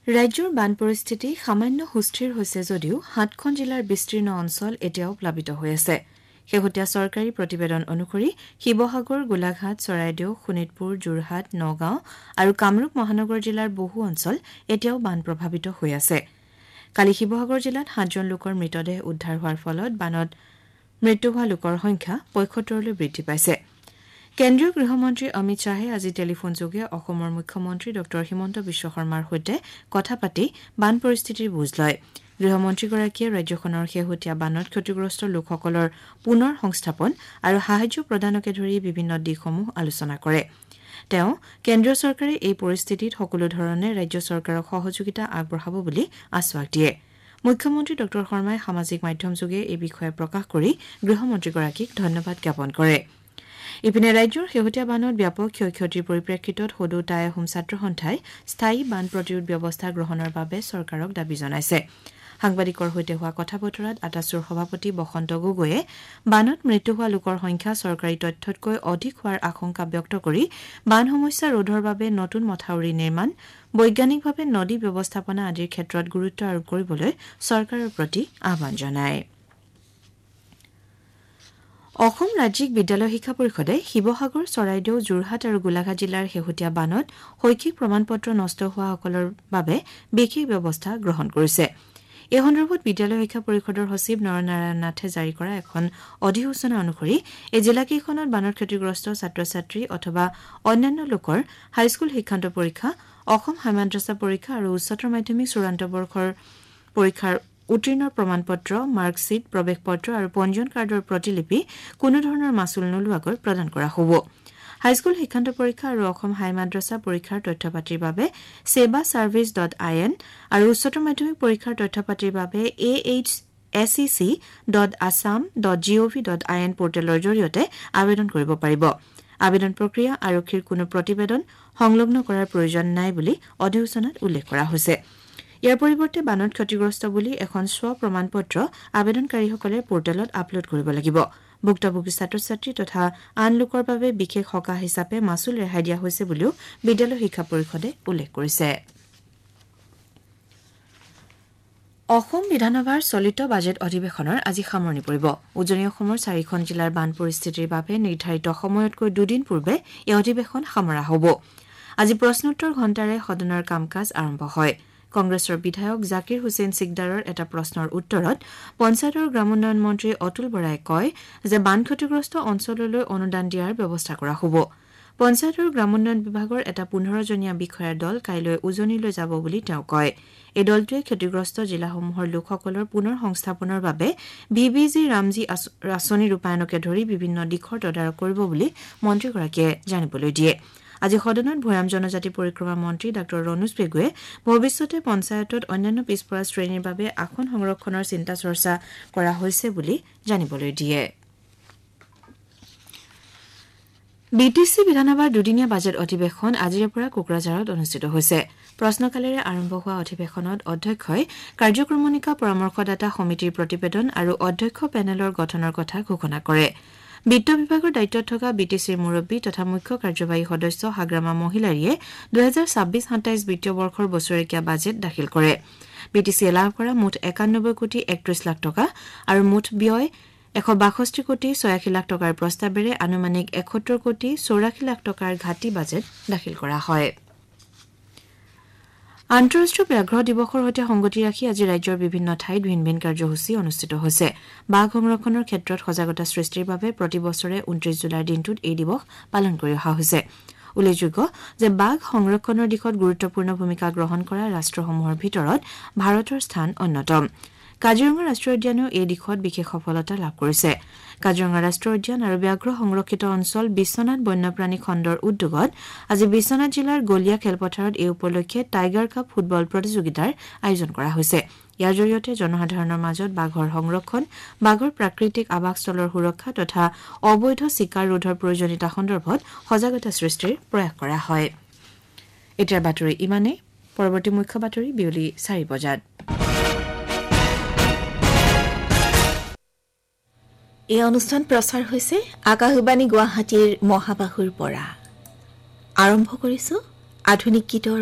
ৰাজ্যৰ বান পৰিস্থিতি সামান্য সুস্থিৰ হৈছে যদিও ৭খন জিলাৰ বিস্তীৰ্ণ অঞ্চল এতিয়াও প্লাবিত হৈ আছে। শেহতীয়া চৰকাৰী প্ৰতিবেদন অনুসৰি শিৱসাগৰ, গোলাঘাট, চৰাইদেউ, শোণিতপুৰ, যোৰহাট, নগাঁও আৰু কামৰূপ মহানগৰ জিলাৰ বহু অঞ্চল এতিয়াও বান প্ৰভাৱিত হৈ আছে। কালি শিৱসাগৰ জিলাত ৭জন লোকৰ মৃতদেহ উদ্ধাৰ হোৱাৰ ফলত বানত মৃত্যু হোৱা লোকৰ সংখ্যা ৭৫লৈ বৃদ্ধি পাইছে। কেন্দ্ৰীয় গৃহমন্ত্ৰী অমিত শ্বাহে আজি টেলিফোনযোগে অসমৰ মুখ্যমন্ত্ৰী ড হিমন্ত বিশ্ব শৰ্মাৰ সৈতে কথা পাতি বান পৰিস্থিতিৰ বুজ লয়। গৃহমন্ত্ৰীগৰাকীয়ে ৰাজ্যখনৰ শেহতীয়া বানত ক্ষতিগ্ৰস্ত লোকসকলৰ পুনৰ সংস্থাপন আৰু সাহায্য প্ৰদানকে ধৰি বিভিন্ন দিশসমূহ আলোচনা কৰে। তেওঁ কেন্দ্ৰীয় চৰকাৰে এই পৰিস্থিতিত সকলো ধৰণে ৰাজ্য চৰকাৰক সহযোগিতা আগবঢ়াব বুলি আশ্বাস দিয়ে। মুখ্যমন্ত্ৰী ড শৰ্মাই সামাজিক মাধ্যমযোগে এই বিষয়ে প্ৰকাশ কৰি গৃহমন্ত্ৰীগৰাকীক ধন্যবাদ জ্ঞাপন কৰে। ইপিনে ৰাজ্যৰ শেহতীয়া বানত ব্যাপক ক্ষয়ক্ষতিৰ পৰিপ্ৰেক্ষিতত সদৌ টাই আহোম ছাত্ৰ সন্থাই স্থায়ী বান প্ৰতিৰোধ ব্যৱস্থা গ্ৰহণৰ বাবে চৰকাৰক দাবী জনাইছে। সাংবাদিকৰ সৈতে হোৱা কথা বতৰাত আটাছুৰ সভাপতি বসন্ত গগৈয়ে বানত মৃত্যু হোৱা লোকৰ সংখ্যা চৰকাৰী তথ্যতকৈ অধিক হোৱাৰ আশংকা ব্যক্ত কৰি বান সমস্যা ৰোধৰ বাবে নতুন মথাউৰি নিৰ্মাণ, বৈজ্ঞানিকভাৱে নদী ব্যৱস্থাপনা আদিৰ ক্ষেত্ৰত গুৰুত্ব আৰোপ কৰিবলৈ চৰকাৰৰ প্ৰতি আহ্বান জনায়। অসম ৰাজ্যিক বিদ্যালয় শিক্ষা পৰিষদে শিৱসাগৰ, চৰাইদেউ, যোৰহাট আৰু গোলাঘাট জিলাৰ শেহতীয়া বানত শৈক্ষিক প্ৰমাণপত্ৰ নষ্ট হোৱাসকলৰ বাবে বিশেষ ব্যৱস্থা গ্ৰহণ কৰিছে। এই সন্দৰ্ভত বিদ্যালয় শিক্ষা পৰিষদৰ সচিব নৰনাৰায়ণ নাথে জাৰি কৰা এখন অধিসূচনা অনুসৰি এই জিলাকেইখনত বানত ক্ষতিগ্ৰস্ত ছাত্ৰ ছাত্ৰী অথবা অন্যান্য লোকৰ হাইস্কুল শিক্ষান্ত পৰীক্ষা, অসম হাই মাদ্ৰাছা পৰীক্ষা আৰু উচ্চতৰ মাধ্যমিক চূড়ান্ত বৰ্ষৰ পৰীক্ষাৰ উত্তীৰ্ণৰ প্ৰমাণপত্ৰ, মাৰ্কশ্বীট, প্ৰৱেশ পত্ৰ আৰু পঞ্জীয়ন কাৰ্ডৰ প্ৰতিলিপি কোনো ধৰণৰ মাচুল নোলোৱাকৈ প্ৰদান কৰা হ'ব। হাইস্কুল শিক্ষান্ত পৰীক্ষা আৰু অসম হাই মাদ্ৰাছা পৰীক্ষাৰ তথ্যপাতিৰ বাবে sebaservice.in আৰু উচ্চতৰ মাধ্যমিক পৰীক্ষাৰ তথ্যপাতিৰ বাবে ahsec.assam.gov.in পৰ্টেলৰ জৰিয়তে আবেদন কৰিব পাৰিব। আবেদন প্ৰক্ৰিয়া আৰক্ষীৰ কোনো প্ৰতিবেদন সংলগ্ন কৰাৰ প্ৰয়োজন নাই বুলি অধিসূচনাত উল্লেখ কৰা হৈছে। ইয়াৰ পৰিৱৰ্তে বানত ক্ষতিগ্ৰস্ত বুলি এখন স্ব প্ৰমাণপত্ৰ আবেদনকাৰীসকলে পৰ্টেলত আপলোড কৰিব লাগিব। ভুক্তভোগী ছাত্ৰ ছাত্ৰী তথা আন লোকৰ বাবে বিশেষ সকাহ হিচাপে মাচুল ৰেহাই দিয়া হৈছে বুলিও বিদ্যালয় শিক্ষা পৰিষদে উল্লেখ কৰিছে। অসম বিধানসভাৰ চলিত বাজেট অধিৱেশনৰ আজি সামৰণি পৰিব। উজনি অসমৰ 4খন জিলাৰ বান পৰিস্থিতিৰ বাবে নিৰ্ধাৰিত সময়তকৈ দুদিন পূৰ্বে এই অধিৱেশন সামৰা হ'ব। আজি প্ৰশ্নোত্তৰ ঘণ্টাৰে সদনৰ কাম কাজ আৰম্ভ হয়। কংগ্ৰেছৰ বিধায়ক জাকিৰ হুছেইন সিকদাৰৰ এটা প্ৰশ্নৰ উত্তৰত পঞ্চায়ত আৰু গ্ৰামোন্নয়ন মন্ত্ৰী অতুল বৰাই কয় যে বান ক্ষতিগ্ৰস্ত অঞ্চললৈ অনুদান দিয়াৰ ব্যৱস্থা কৰা হ'ব। পঞ্চায়ত আৰু গ্ৰামোন্নয়ন বিভাগৰ এটা 15জনীয়া বিষয়াৰ দল কাইলৈ উজনিলৈ যাব বুলি তেওঁ কয়। এই দলটোৱে ক্ষতিগ্ৰস্ত জিলাসমূহৰ লোকসকলৰ পুনৰ সংস্থাপনৰ বাবে VBG ৰামজী আঁচনি ৰূপায়ণকে ধৰি বিভিন্ন দিশৰ তদাৰক কৰিব বুলি মন্ত্ৰীগৰাকীয়ে জানিবলৈ দিয়ে। আজি সদনত ভৈয়াম জনজাতি পৰিক্ৰমা মন্ত্ৰী ডাঃ ৰণোজ পেগুৱে ভৱিষ্যতে পঞ্চায়তত অন্যান্য পিছপৰা শ্ৰেণীৰ বাবে আসন সংৰক্ষণৰ চিন্তা চৰ্চা কৰা হৈছে বুলি জানিবলৈ দিয়ে। BTC বিধানসভাৰ দুদিনীয়া বাজেট অধিৱেশন আজিৰে পৰা কোকৰাঝাৰত অনুষ্ঠিত হৈছে। প্ৰশ্নকালেৰে আৰম্ভ হোৱা অধিৱেশনত অধ্যক্ষই কাৰ্যক্ৰমণিকা পৰামৰ্শদাতা সমিতিৰ প্ৰতিবেদন আৰু অধ্যক্ষ পেনেলৰ গঠনৰ কথা ঘোষণা কৰে। বিত্ত বিভাগৰ দায়িত্বত থকা BTCৰ মুৰব্বী তথা মুখ্য কাৰ্যবাহী সদস্য হাগ্ৰামা মহিলাৰীয়ে 2026-27 বিত্তীয় বৰ্ষৰ বছৰেকীয়া বাজেট দাখিল কৰে। BTCয়ে লাভ কৰা মুঠ 91 কোটি 31 লাখ টকা আৰু মুঠ ব্যয় 162 কোটি 86 লাখ টকাৰ প্ৰস্তাৱেৰে আনুমানিক 71 কোটি 84 লাখ টকাৰ ঘাটি বাজেট দাখিল কৰা হয়। আন্তঃৰাষ্ট্ৰীয় ব্যাঘ্ৰ দিৱসৰ সৈতে সংগতি ৰাখি আজি ৰাজ্যৰ বিভিন্ন ঠাইত ভিন ভিন কাৰ্যসূচী অনুষ্ঠিত হৈছে। বাঘ সংৰক্ষণৰ ক্ষেত্ৰত সজাগতা সৃষ্টিৰ বাবে প্ৰতি বছৰে 29 জুলাইৰ দিনটোত এই দিৱস পালন কৰি অহা হৈছে। উল্লেখযোগ্য যে বাঘ সংৰক্ষণৰ দিশত গুৰুত্বপূৰ্ণ ভূমিকা গ্ৰহণ কৰা ৰাষ্ট্ৰসমূহৰ ভিতৰত ভাৰতৰ স্থান অন্যতম। কাজিৰঙা ৰাষ্ট্ৰীয় উদ্যানেও এই দিশত বিশেষ সফলতা লাভ কৰিছে। কাজিৰঙা ৰাষ্ট্ৰীয় উদ্যান আৰু ব্যাঘ্ৰ সংৰক্ষিত অঞ্চল বিশ্বনাথ বন্যপ্ৰাণী খণ্ডৰ উদ্যোগত আজি বিশ্বনাথ জিলাৰ গলীয়া খেলপথাৰত এই উপলক্ষে টাইগাৰ কাপ ফুটবল প্ৰতিযোগিতাৰ আয়োজন কৰা হৈছে। ইয়াৰ জৰিয়তে জনসাধাৰণৰ মাজত বাঘৰ সংৰক্ষণ, বাঘৰ প্ৰাকৃতিক আৱাসস্থলৰ সুৰক্ষা তথা অবৈধ চিকাৰ ৰোধৰ প্ৰয়োজনীয়তা সন্দৰ্ভত সজাগতা সৃষ্টিৰ প্ৰয়াস কৰা হয়। এতিয়াৰ বাতৰি ইমানেই। পৰৱৰ্তী মুখ্য বাতৰি বিয়লি 4 বজাত। এই অনুষ্ঠান প্ৰচাৰ হৈছে আকাশবাণী গুৱাহাটীৰ মহাবাহুৰ পৰা। আৰম্ভ কৰিছো আধুনিক গীতৰ